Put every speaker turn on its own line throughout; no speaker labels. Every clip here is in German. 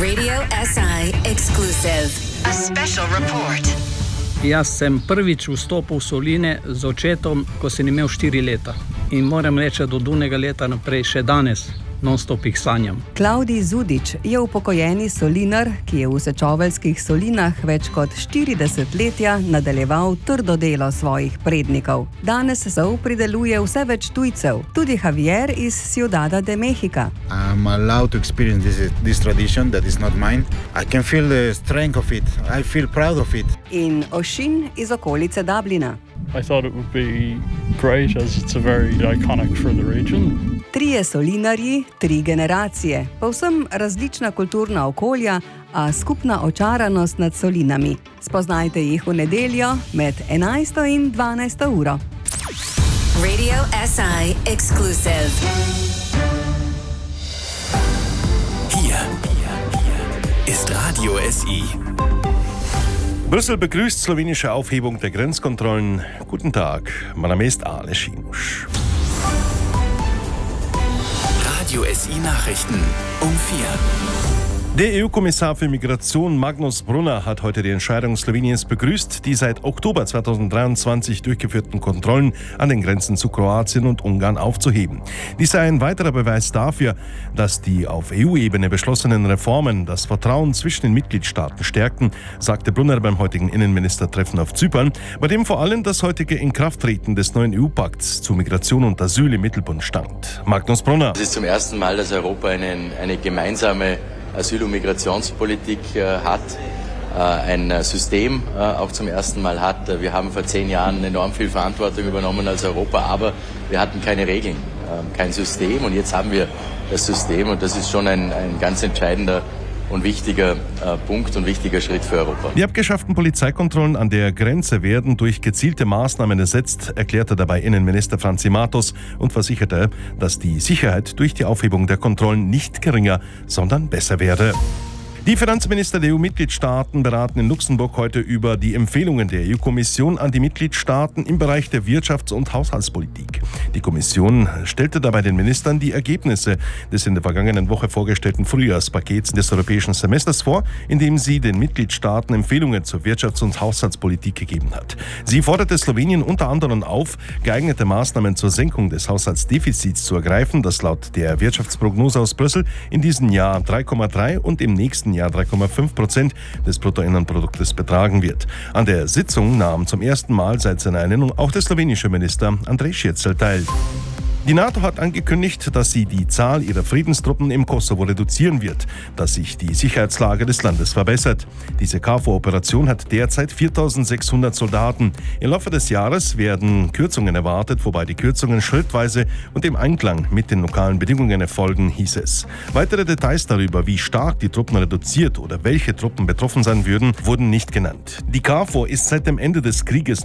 Radio SI exclusive. A special report.
Jaz sem prvič vstopil v Soline z očetom, ko sem imel 4 leta. In moram reči, do dunega leta naprej še danes non-stop jih sanjam.
Klavdij Zudič je upokojeni solinar, ki je v Sečoveljskih solinah več kot 40 letja nadaljeval trdo delo svojih prednikov. Danes sol prideluje vse več tujcev, tudi Javier iz Ciudad de México.
I'm allowed to experience this tradition that is not mine. I can feel the strength of it. I feel proud of it.
In Ošin iz okolice Dublina.
I thought it would be great as it's a very iconic for the region.
3 solinarji, 3 generacije, povsem različna kulturna okolja, a skupna očaranost nad solinami. Spoznajte jih v nedeljo med 11. in 12. uro.
Radio SI exclusive.
Hier ist Radio SI. Brüssel begrüßt slowenische Aufhebung der Grenzkontrollen. Guten Tag, mein Name ist Ale Schimusch. Radio SI Nachrichten um 4. Der EU-Kommissar für Migration Magnus Brunner hat heute die Entscheidung Sloweniens begrüßt, die seit Oktober 2023 durchgeführten Kontrollen an den Grenzen zu Kroatien und Ungarn aufzuheben. Dies sei ein weiterer Beweis dafür, dass die auf EU-Ebene beschlossenen Reformen das Vertrauen zwischen den Mitgliedstaaten stärkten, sagte Brunner beim heutigen Innenministertreffen auf Zypern, bei dem vor allem das heutige Inkrafttreten des neuen EU-Pakts zu Migration und Asyl im Mittelpunkt stand. Magnus Brunner.
Es ist zum ersten Mal, dass Europa eine gemeinsame Asyl- und Migrationspolitik hat, ein System auch zum ersten Mal hat. Wir haben vor 10 Jahren enorm viel Verantwortung übernommen als Europa, aber wir hatten keine Regeln, kein System, und jetzt haben wir das System, und das ist schon ein ganz entscheidender und wichtiger Punkt und wichtiger Schritt für Europa.
Die abgeschafften Polizeikontrollen an der Grenze werden durch gezielte Maßnahmen ersetzt, erklärte dabei Innenminister Franzi Matos und versicherte, dass die Sicherheit durch die Aufhebung der Kontrollen nicht geringer, sondern besser werde. Die Finanzminister der EU-Mitgliedstaaten beraten in Luxemburg heute über die Empfehlungen der EU-Kommission an die Mitgliedstaaten im Bereich der Wirtschafts- und Haushaltspolitik. Die Kommission stellte dabei den Ministern die Ergebnisse des in der vergangenen Woche vorgestellten Frühjahrspakets des europäischen Semesters vor, in dem sie den Mitgliedstaaten Empfehlungen zur Wirtschafts- und Haushaltspolitik gegeben hat. Sie forderte Slowenien unter anderem auf, geeignete Maßnahmen zur Senkung des Haushaltsdefizits zu ergreifen, das laut der Wirtschaftsprognose aus Brüssel in diesem Jahr 3,3 und im nächsten Jahr 3,5% des Bruttoinlandproduktes betragen wird. An der Sitzung nahm zum ersten Mal seit seiner Ernennung auch der slowenische Minister Andrej Schircl teil. Die NATO hat angekündigt, dass sie die Zahl ihrer Friedenstruppen im Kosovo reduzieren wird, dass sich die Sicherheitslage des Landes verbessert. Diese KFOR-Operation hat derzeit 4.600 Soldaten. Im Laufe des Jahres werden Kürzungen erwartet, wobei die Kürzungen schrittweise und im Einklang mit den lokalen Bedingungen erfolgen, hieß es. Weitere Details darüber, wie stark die Truppen reduziert oder welche Truppen betroffen sein würden, wurden nicht genannt. Die KFOR ist seit dem Ende des Krieges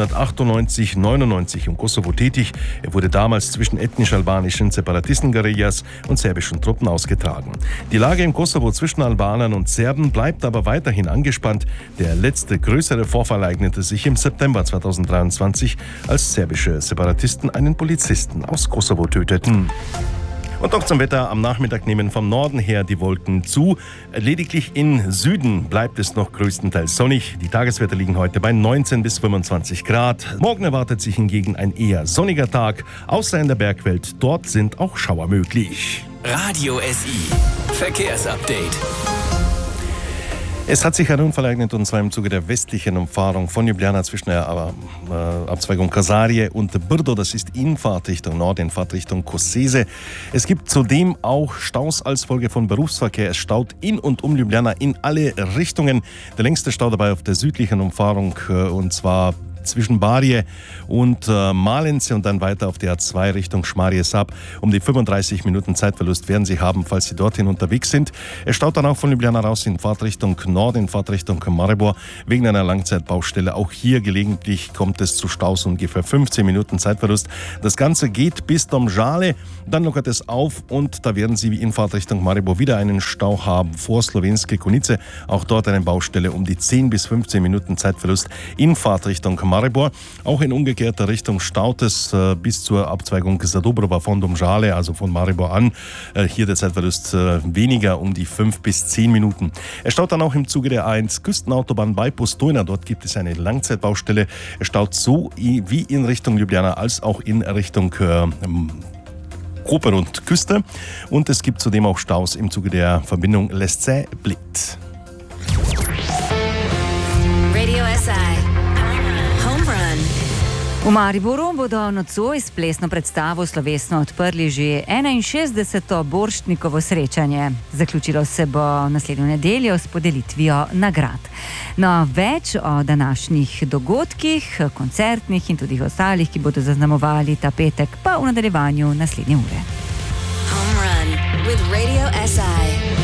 1998-99 im Kosovo tätig. Er wurde damals zwischen ethnisch-albanischen Separatisten-Guerillas und serbischen Truppen ausgetragen. Die Lage im Kosovo zwischen Albanern und Serben bleibt aber weiterhin angespannt. Der letzte größere Vorfall ereignete sich im September 2023, als serbische Separatisten einen Polizisten aus Kosovo töteten. Und auch zum Wetter. Am Nachmittag nehmen vom Norden her die Wolken zu. Lediglich im Süden bleibt es noch größtenteils sonnig. Die Tageswerte liegen heute bei 19 bis 25 Grad. Morgen erwartet sich hingegen ein eher sonniger Tag, außer in der Bergwelt. Dort sind auch Schauer möglich. Radio SI Verkehrsupdate. Es hat sich ein Unfall ereignet, und zwar im Zuge der westlichen Umfahrung von Ljubljana zwischen der Abzweigung Kasarie und Brdo. Das ist in Fahrtrichtung Nord, in Fahrtrichtung Koseze. Es gibt zudem auch Staus als Folge von Berufsverkehr. Es staut in und um Ljubljana in alle Richtungen. Der längste Stau dabei auf der südlichen Umfahrung, und zwar zwischen Barje und Malence und dann weiter auf der A2 Richtung Šmarje Sab. Um die 35 Minuten Zeitverlust werden Sie haben, falls Sie dorthin unterwegs sind. Es staut dann auch von Ljubljana raus in Fahrtrichtung Nord, in Fahrtrichtung Maribor, wegen einer Langzeitbaustelle. Auch hier gelegentlich kommt es zu Staus, ungefähr 15 Minuten Zeitverlust. Das Ganze geht bis Domžale, dann lockert es auf und da werden Sie wie in Fahrtrichtung Maribor wieder einen Stau haben vor Slovenske Konice. Auch dort eine Baustelle, um die 10 bis 15 Minuten Zeitverlust in Fahrtrichtung Maribor. Maribor. Auch in umgekehrter Richtung staut es bis zur Abzweigung Zadubrova von Domžale, also von Maribor an. Hier der Zeitverlust weniger, um die 5 bis 10 Minuten. Er staut dann auch im Zuge der A1 Küstenautobahn bei Postojna. Dort gibt es eine Langzeitbaustelle. Er staut so wie in Richtung Ljubljana als auch in Richtung Koper und Küste. Und es gibt zudem auch Staus im Zuge der Verbindung Lesce-Split.
Radio SI. Home run.
V Mariboru bodo nocoj s plesno predstavo slovesno odprli že 61. Borštnikovo srečanje. Zaključilo se bo naslednjo nedeljo s podelitvijo nagrad. No, več o današnjih dogodkih, koncertnih in tudi ostalih, ki bodo zaznamovali ta petek, pa v nadaljevanju naslednje ure.
Home run with Radio SI.